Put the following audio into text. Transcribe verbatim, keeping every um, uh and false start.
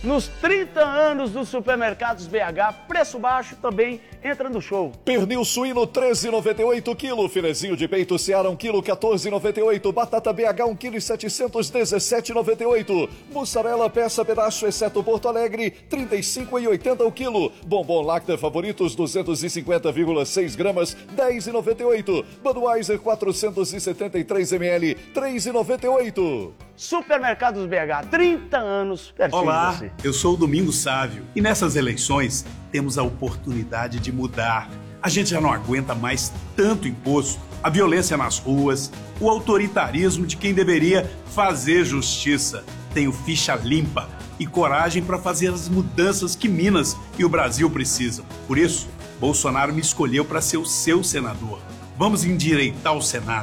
Nos trinta anos dos supermercados B H, preço baixo também entra no show. Pernil suíno treze reais e noventa e oito centavos quilo, filezinho de peito Seara um quilo quatorze reais e noventa e oito centavos, batata B H um quilo e setecentos dezessete reais e noventa e oito centavos, mussarela peça pedaço exceto Porto Alegre trinta e cinco reais e oitenta centavos o quilo, bombom Lacta Favoritos duzentos e cinquenta vírgula seis gramas dez reais e noventa e oito centavos, Budweiser quatrocentos e setenta e três mililitros três reais e noventa e oito centavos. Supermercados B H, trinta anos pertinho Olá, de você. Eu sou o Domingos Sávio e nessas eleições temos a oportunidade de mudar. A gente já não aguenta mais tanto imposto, a violência nas ruas, o autoritarismo de quem deveria fazer justiça. Tenho ficha limpa e coragem para fazer as mudanças que Minas e o Brasil precisam. Por isso, Bolsonaro me escolheu para ser o seu senador. Vamos endireitar o Senado.